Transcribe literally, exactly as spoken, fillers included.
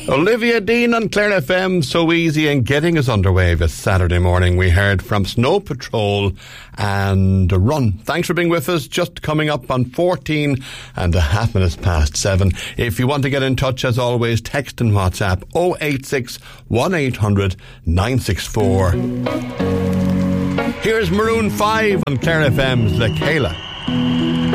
Olivia Dean on Clare F M, so easy and getting us underway this Saturday morning. We heard from Snow Patrol and Run. Thanks for being with us. Just coming up on fourteen and a half minutes past seven. If you want to get in touch, as always, text and WhatsApp oh eight six, one eight hundred, nine six four. Here's Maroon five on Clare F M's The Kayla.